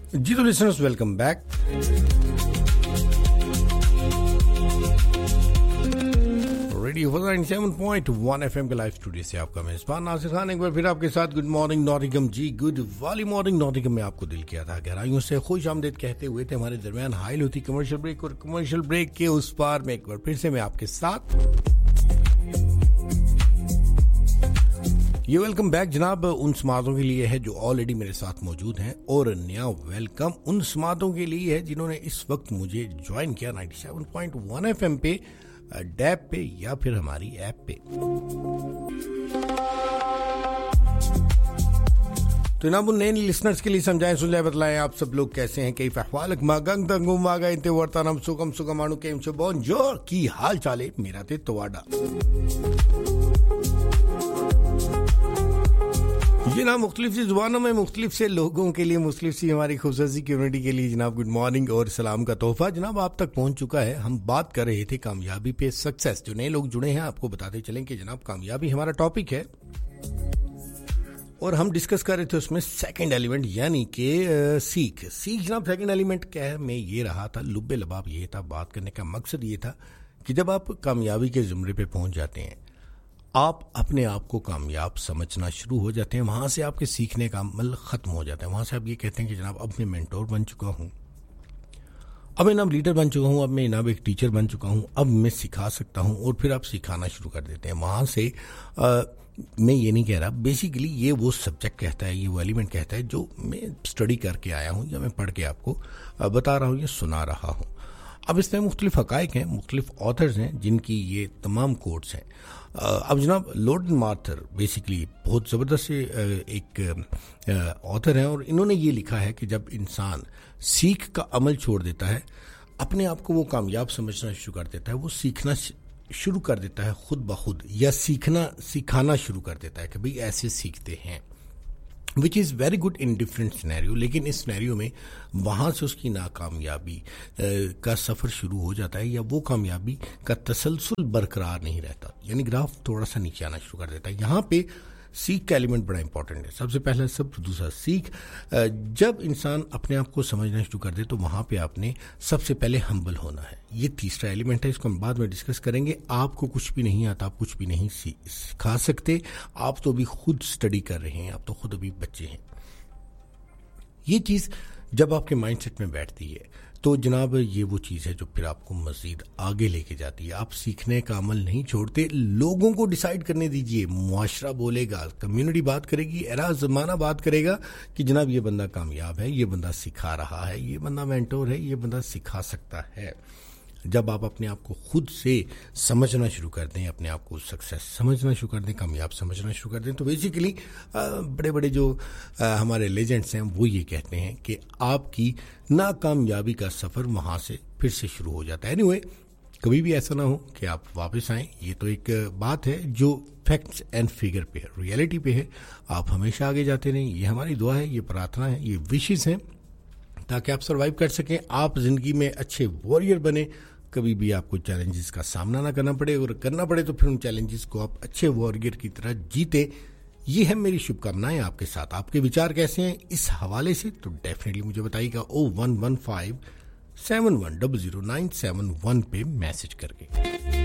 जी तो listeners welcome back. Radio 97.1 FM के live studio से आपका मेजबान नासिर खान एक बार फिर आपके साथ गुड मॉर्निंग नॉटिंघम जी, गुड वाली मॉर्निंग नॉटिंघम में आपको दिल किया था गहराइयों से खुश आमदीद कहते हुए थे। हमारे दरमियान हाइल होती कमर्शियल ब्रेक और कमर्शियल ब्रेक के उस पार में एक बार फिर से मैं आपके साथ ये वेलकम बैक जनाब उन समातों के लिए है जो ऑलरेडी मेरे साथ मौजूद हैं और नया वेलकम उन समातों के लिए है जिन्होंने इस वक्त मुझे ज्वाइन किया 97.1 FM पे, डैब पे या फिर हमारी ऐप पे। तो जनाब नए लिसनर्स के लिए समझाएं सुझाएं बतलाएं आप सब लोग कैसे हैं, कई फहवालक मागंग तंगुम मागा इंते वर्तानम सुगम सुगमानु केम से बोंजोर की हाल चाले मेरा ते तोवाडा। ये ना मुख्तलिफ सी जुबानों में मुख्तलिफ से लोगों के लिए मुख्तलिफ सी हमारी खूबसूरत कम्युनिटी के लिए जनाब गुड मॉर्निंग और सलाम का तोहफा जनाब आप तक पहुंच चुका है। हम बात कर रहे थे कामयाबी पे, सक्सेस। जो नए लोग जुड़े हैं आपको बताते चलें कि जनाब कामयाबी हमारा टॉपिक है और हम डिस्कस कर रहे थे उसमें सेकंड एलिमेंट यानी कि सीख जनाब। सेकंड एलिमेंट क्या है मैं ये रहा था, लुब्बे लबाब ये था, बात करने का मकसद ये था कि जब आप कामयाबी के ज़ुमरे पे पहुंच जाते हैं आप अपने आप को कामयाब समझना शुरू हो जाते हैं। वहाँ से आपके सीखने का अमल ख़त्म हो जाता है। वहाँ से आप ये कहते हैं कि जनाब अब मैं मेंटोर बन चुका हूँ, अब मैं जनाब लीडर बन चुका हूँ, अब मैं जनाब एक टीचर बन चुका हूँ, अब मैं सिखा सकता हूँ। और फिर आप सिखाना शुरू कर देते हैं। वहाँ से मैं ये नहीं कह रहा, बेसिकली ये वो सब्जेक्ट कहता है, ये वो एलिमेंट कहता है जो मैं स्टडी करके आया हूँ या मैं पढ़ के आपको बता रहा हूँ या सुना रहा हूँ। अब इसमें मुख्तलिफ हक़ाइक़ हैं, मुख्तलिफ ऑथर्स हैं जिनकी ये तमाम कोट्स हैं। अब जनाब लॉर्ड मार्थर बेसिकली बहुत ज़बरदस्त एक ऑथर हैं और इन्होंने ये लिखा है कि जब इंसान सीख का अमल छोड़ देता है, अपने आप को वो कामयाब समझना शुरू कर देता है, वो सीखना शुरू कर देता है खुद ब खुद या सिखाना शुरू कर देता है कि भाई ऐसे सीखते हैं, which is very good in different scenario. लेकिन इस सिनेरियो में वहाँ से उसकी नाकामयाबी का सफ़र शुरू हो जाता है या वो कामयाबी का तसलसल बरकरार नहीं रहता, यानी ग्राफ थोड़ा सा नीचे आना शुरू कर देता है। यहाँ पे सीख का एलिमेंट बड़ा इंपॉर्टेंट है। सबसे पहला दूसरा सीख, जब इंसान अपने आप को समझना शुरू कर दे तो वहाँ पे आपने सबसे पहले हम्बल होना है। ये तीसरा एलिमेंट है, इसको हम बाद में डिस्कस करेंगे। आपको कुछ भी नहीं आता, आप कुछ भी नहीं सिखा सकते, आप तो अभी खुद स्टडी कर रहे हैं, आप तो खुद अभी बच्चे हैं। ये चीज़ जब आपके माइंडसेट में बैठती है तो जनाब ये वो चीज़ है जो फिर आपको मज़ीद आगे लेके जाती है। आप सीखने का अमल नहीं छोड़ते, लोगों को डिसाइड करने दीजिए। मुआशरा बोलेगा, कम्युनिटी बात करेगी, एरा ज़माना बात करेगा कि जनाब ये बंदा कामयाब है, ये बंदा सिखा रहा है, ये बंदा मेंटोर है, ये बंदा सिखा सकता है। जब आप अपने आप को खुद से समझना शुरू कर दें, अपने आप को सक्सेस समझना शुरू कर दें, कामयाब समझना शुरू कर दें, तो बेसिकली बड़े बड़े जो हमारे लेजेंड्स हैं वो ये कहते हैं कि आपकी नाकामयाबी का सफ़र वहाँ से फिर से शुरू हो जाता है। एनीवे, कभी भी ऐसा ना हो कि आप वापस आएँ। ये तो एक बात है जो फैक्ट्स एंड फिगर पे है, रियलिटी पे है। आप हमेशा आगे जाते रहें, ये हमारी दुआ है, ये प्रार्थना है, ये विशेज़ हैं ताकि आप सर्वाइव कर सकें, आप ज़िंदगी में अच्छे वॉरियर बने, कभी भी आपको चैलेंजेस का सामना ना करना पड़े, और करना पड़े तो फिर उन चैलेंजेस को आप अच्छे वॉरियर की तरह जीते। ये है मेरी शुभकामनाएं आपके साथ। आपके विचार कैसे हैं इस हवाले से तो डेफिनेटली मुझे बताइएगा 0115 71000971 पे मैसेज करके।